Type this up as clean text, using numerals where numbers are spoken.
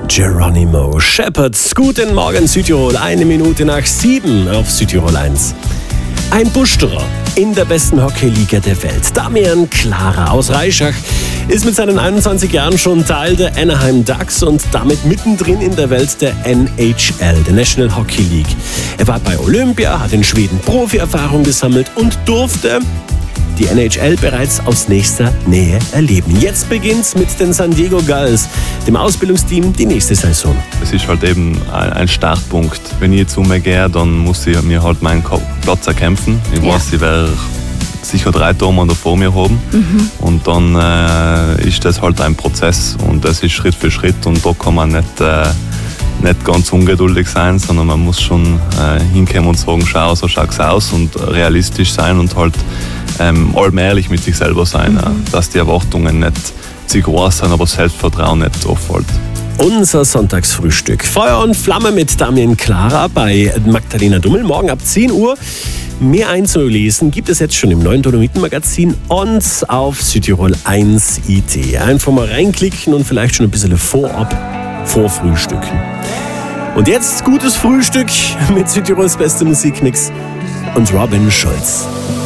Geronimo Shepard. Guten Morgen Südtirol, 1:07 auf Südtirol 1. Ein Buschterer in der besten Hockeyliga der Welt. Damian Klara aus Reischach ist mit seinen 21 Jahren schon Teil der Anaheim Ducks und damit mittendrin in der Welt der NHL, der National Hockey League. Er war bei Olympia, hat in Schweden Profi-Erfahrung gesammelt und durfte die NHL bereits aus nächster Nähe erleben. Jetzt beginnt's mit den San Diego Gulls, dem Ausbildungsteam, die nächste Saison. Es ist halt eben ein Startpunkt. Wenn ich zu mir gehe, dann muss ich mir halt meinen Platz erkämpfen. Ich weiß, ich werde sicher 3 Tore vor mir haben. Und dann ist das halt ein Prozess und das ist Schritt für Schritt und da kann man nicht ganz ungeduldig sein, sondern man muss schon hinkommen und sagen, schau, so schaut's aus und realistisch sein und halt allmählich mit sich selber sein, dass die Erwartungen nicht zu groß sind, aber das Selbstvertrauen nicht auffällt. Unser Sonntagsfrühstück. Feuer und Flamme mit Damian Klara bei Magdalena Dummel. Morgen ab 10 Uhr. Mehr einzulesen gibt es jetzt schon im neuen Dolomiten-Magazin und auf Südtirol 1 IT. Einfach mal reinklicken und vielleicht schon ein bisschen vorfrühstücken. Und jetzt gutes Frühstück mit Südtirols beste Musikmix und Robin Schulz.